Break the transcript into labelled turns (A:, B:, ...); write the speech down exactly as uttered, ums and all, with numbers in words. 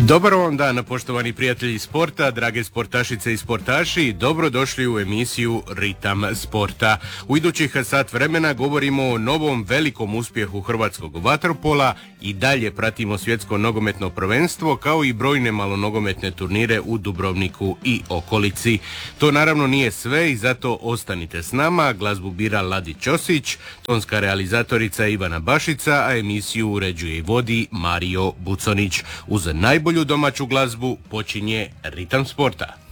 A: Dobar vam dan, poštovani prijatelji sporta, drage sportašice i sportaši, dobrodošli u emisiju Ritam sporta. U idućih sat vremena govorimo o novom velikom uspjehu hrvatskog vaterpola i dalje pratimo svjetsko nogometno prvenstvo kao i brojne malonogometne turnire u Dubrovniku i okolici. To naravno nije sve i zato ostanite s nama. Glazbu bira Ladi Ćosić, tonska realizatorica Ivana Bašica, a emisiju uređuje i vodi Mario Buconić. Uz najbolju domaću glazbu počinje Ritam sporta.